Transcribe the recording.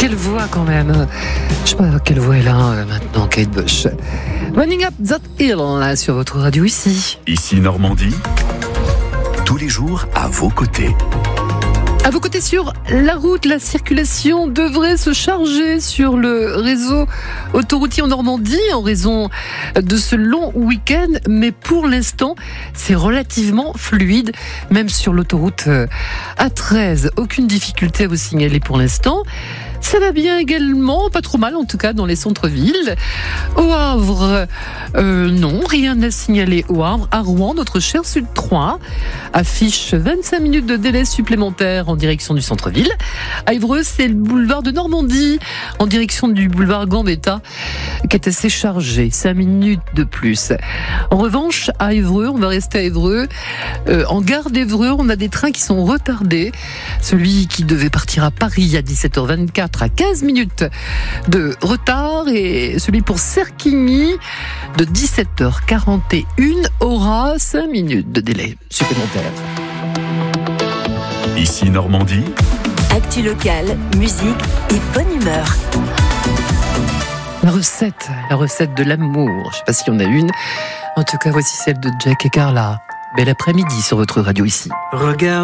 Quelle voix quand même. Je sais pas quelle voix elle a maintenant, Kate Bush. Running Up That Hill là, sur votre radio ici. Ici Normandie, tous les jours à vos côtés. À vos côtés sur la route, la circulation devrait se charger sur le réseau autoroutier en Normandie en raison de ce long week-end. Mais pour l'instant, c'est relativement fluide, même sur l'autoroute A13. Aucune difficulté à vous signaler pour l'instant. Ça va bien également, pas trop mal en tout cas dans les centres-villes. Au Havre, non, rien à signaler au Havre. À Rouen, notre cher Sud 3 affiche 25 minutes de délai supplémentaire en direction du centre-ville. À Évreux, c'est le boulevard de Normandie en direction du boulevard Gambetta qui est assez chargé, 5 minutes de plus. En revanche, à Évreux, on va rester à Évreux. En gare d'Évreux, on a des trains qui sont retardés. Celui qui devait partir à Paris à 17h24 à 15 minutes de retard et celui pour Serquigny de 17h41 aura 5 minutes de délai supplémentaire. Ici Normandie, actu locale, musique et bonne humeur. La recette de l'amour. Je ne sais pas s'il y en a une. En tout cas, voici celle de Jack et Carla. Bel après-midi sur votre radio ici. Regarde.